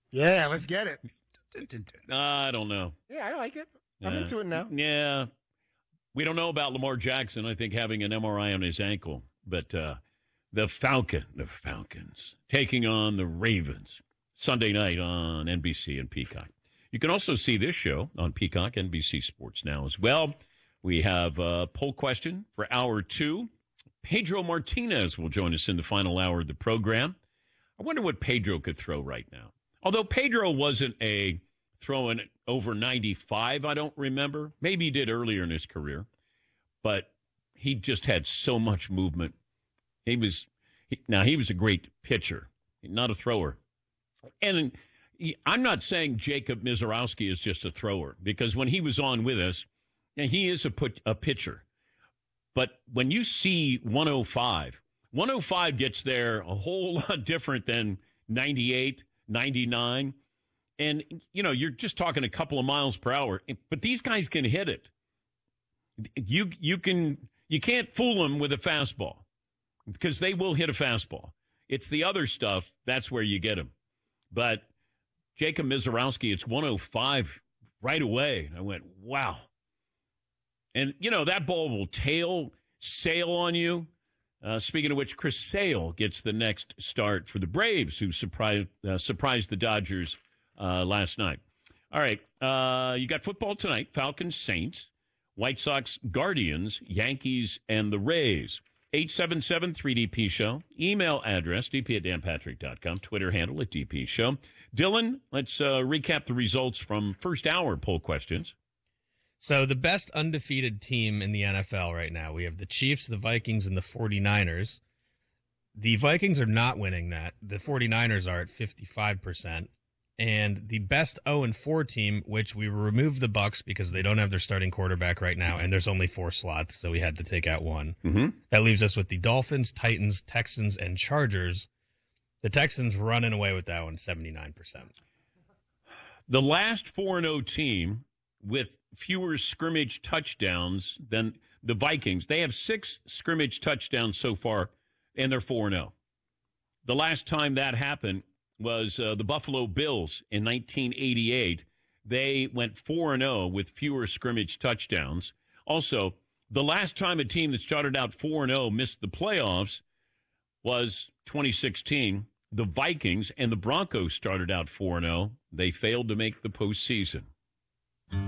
Yeah, let's get it. I don't know. Yeah, I like it. I'm into it now. Yeah. We don't know about Lamar Jackson, I think, having an MRI on his ankle. But the Falcons, taking on the Ravens Sunday night on NBC and Peacock. You can also see this show on Peacock, NBC Sports Now as well. We have a poll question for Hour 2. Pedro Martinez will join us in the final hour of the program. I wonder what Pedro could throw right now. Although Pedro wasn't a throwing over 95, I don't remember. Maybe he did earlier in his career. But he just had so much movement. He was a great pitcher, not a thrower. And I'm not saying Jacob Misiorowski is just a thrower, because when he was on with us, he is a pitcher. But when you see 105 gets there a whole lot different than 98, 99. And, you're just talking a couple of miles per hour. But these guys can hit it. You can't fool them with a fastball, because they will hit a fastball. It's the other stuff, that's where you get them. But Jacob Misiorowski, it's 105 right away. I went, wow. And, that ball will sail on you. Speaking of which, Chris Sale gets the next start for the Braves, who surprised the Dodgers last night. All right, you got football tonight, Falcons, Saints, White Sox, Guardians, Yankees, and the Rays. 877-3DP Show. Email address, dp@danpatrick.com. Twitter handle @DP Show. Dylan, let's recap the results from first hour poll questions. So the best undefeated team in the NFL right now, we have the Chiefs, the Vikings, and the 49ers. The Vikings are not winning that. The 49ers are at 55%. And the best 0-4 team, which we removed the Bucks because they don't have their starting quarterback right now, and there's only 4 slots, so we had to take out one. Mm-hmm. That leaves us with the Dolphins, Titans, Texans, and Chargers. The Texans running away with that one, 79%. The last 4-0 team with fewer scrimmage touchdowns than the Vikings, they have 6 scrimmage touchdowns so far, and they're 4-0. The last time that happened was the Buffalo Bills in 1988. They went 4-0 with fewer scrimmage touchdowns. Also, the last time a team that started out 4-0 missed the playoffs was 2016. The Vikings and the Broncos started out 4-0. They failed to make the postseason.